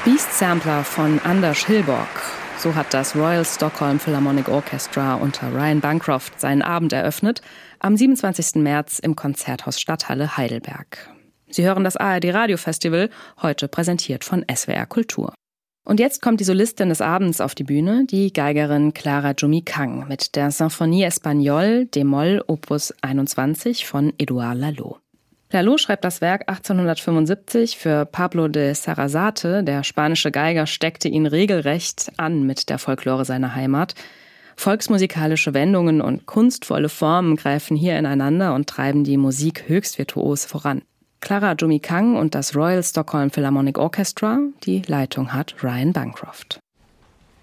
Beast Sampler von Anders Hillborg. So hat das Royal Stockholm Philharmonic Orchestra unter Ryan Bancroft seinen Abend eröffnet, am 27. März im Konzerthaus Stadthalle Heidelberg. Sie hören das ARD-Radio-Festival, heute präsentiert von SWR Kultur. Und jetzt kommt die Solistin des Abends auf die Bühne, die Geigerin Clara Jumi Kang mit der Symphonie Espagnole d-Moll Opus 21 von Édouard Lalo. Lalo schreibt das Werk 1875 für Pablo de Sarasate. Der spanische Geiger steckte ihn regelrecht an mit der Folklore seiner Heimat. Volksmusikalische Wendungen und kunstvolle Formen greifen hier ineinander und treiben die Musik höchst virtuos voran. Clara Jumi Kang und das Royal Stockholm Philharmonic Orchestra, die Leitung hat Ryan Bancroft.